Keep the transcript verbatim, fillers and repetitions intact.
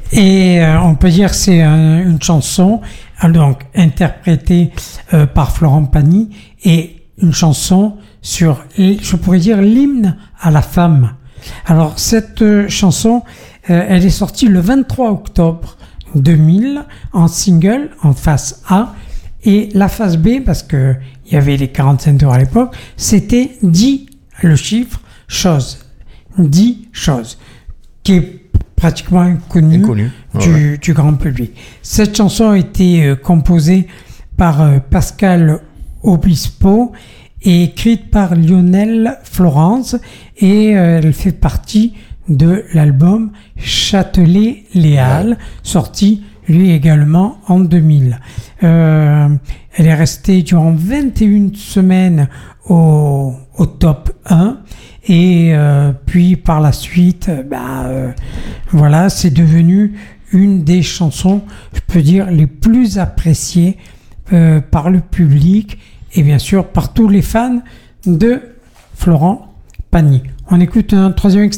Et euh, on peut dire que c'est un, une chanson donc interprétée euh, par Florent Pagny et une chanson sur, je pourrais dire, l'hymne à la femme. Alors cette euh, chanson, euh, elle est sortie le vingt-trois octobre deux mille en single, en face A, et la face B, parce que il y avait les quarante-cinq tours à l'époque, c'était dix, le chiffre, choses. dix choses, qui est pratiquement inconnu, inconnu. Du, Ouais. du grand public. Cette chanson a été euh, composée par euh, Pascal Obispo et écrite par Lionel Florence et euh, elle fait partie de l'album Châtelet-Léal, sorti lui également en deux mille. Euh, elle est restée durant vingt et une semaines au, au top un. Et euh, puis par la suite, bah, euh, voilà, c'est devenu une des chansons, je peux dire, les plus appréciées euh, par le public et bien sûr par tous les fans de Florent Pagny. On écoute un troisième extrait ?